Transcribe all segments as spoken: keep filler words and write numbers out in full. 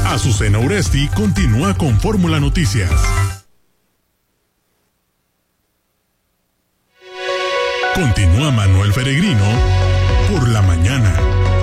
Azucena Uresti continúa con Fórmula Noticias. Continúa Manuel Peregrino por la mañana.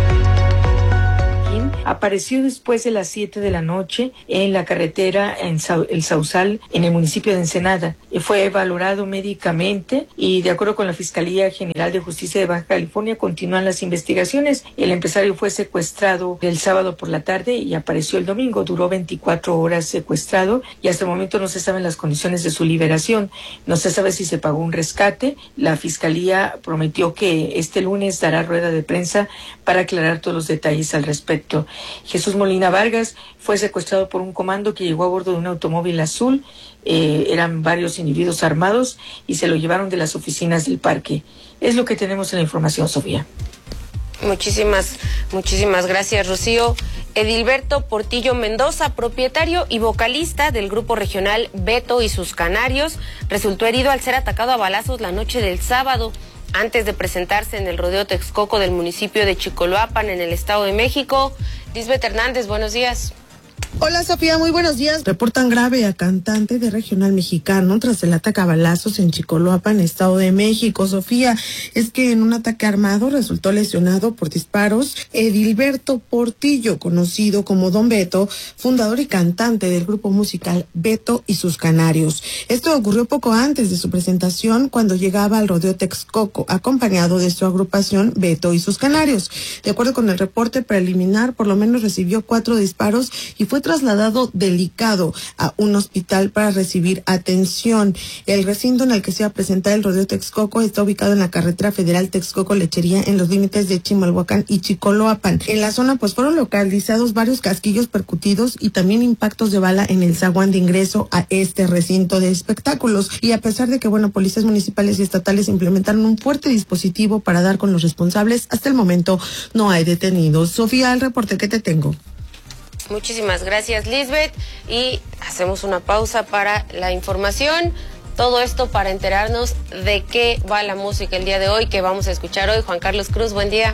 Apareció después de las siete de la noche en la carretera en Sa- El Sausal, en el municipio de Ensenada. Fue valorado médicamente y, de acuerdo con la Fiscalía General de Justicia de Baja California, continúan las investigaciones. El empresario fue secuestrado el sábado por la tarde y apareció el domingo. Duró veinticuatro horas secuestrado y hasta el momento no se saben las condiciones de su liberación. No se sabe si se pagó un rescate. La Fiscalía prometió que este lunes dará rueda de prensa para aclarar todos los detalles al respecto. Jesús Molina Vargas fue secuestrado por un comando que llegó a bordo de un automóvil azul. Eh, eran varios individuos armados y se lo llevaron de las oficinas del parque. Es lo que tenemos en la información, Sofía. Muchísimas, muchísimas gracias, Rocío. Edilberto Portillo Mendoza, propietario y vocalista del grupo regional Beto y sus Canarios, resultó herido al ser atacado a balazos la noche del sábado, antes de presentarse en el rodeo Texcoco del municipio de Chicoloapan, en el Estado de México. Lisbeth Hernández, buenos días. Hola Sofía, muy buenos días. Reportan grave a cantante de regional mexicano tras el ataque a balazos en Chicoloapan, Estado de México. Sofía, es que en un ataque armado resultó lesionado por disparos Edilberto Portillo, conocido como Don Beto, fundador y cantante del grupo musical Beto y sus Canarios. Esto ocurrió poco antes de su presentación, cuando llegaba al rodeo Texcoco, acompañado de su agrupación Beto y sus Canarios. De acuerdo con el reporte preliminar, por lo menos recibió cuatro disparos y fue trasladado delicado a un hospital para recibir atención. El recinto en el que se va a presentar el rodeo Texcoco está ubicado en la carretera federal Texcoco-Lechería, en los límites de Chimalhuacán y Chicoloapan. En la zona pues fueron localizados varios casquillos percutidos y también impactos de bala en el zaguán de ingreso a este recinto de espectáculos. Y a pesar de que, bueno, policías municipales y estatales implementaron un fuerte dispositivo para dar con los responsables, hasta el momento no hay detenidos. Sofía, el reporte que te tengo. Muchísimas gracias, Lisbeth, y hacemos una pausa para la información. Todo esto para enterarnos de qué va la música el día de hoy, que vamos a escuchar hoy. Juan Carlos Cruz, buen día.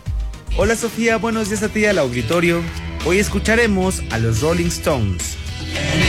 Hola Sofía, buenos días a ti al auditorio. Hoy escucharemos a los Rolling Stones.